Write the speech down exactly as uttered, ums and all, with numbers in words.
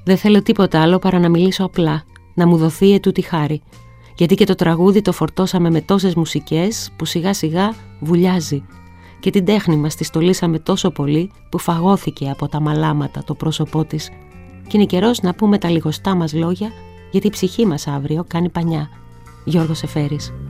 Δεν θέλω τίποτα άλλο παρά να μιλήσω απλά, να μου δοθεί ετούτη χάρη. Γιατί και το τραγούδι το φορτώσαμε με τόσες μουσικές που σιγά σιγά βουλιάζει. Και την τέχνη μας τη στολίσαμε τόσο πολύ που φαγώθηκε από τα μαλάματα το πρόσωπό της. Και είναι καιρός να πούμε τα λιγοστά μας λόγια, γιατί η ψυχή μας αύριο κάνει πανιά. Γιώργος Εφέρης.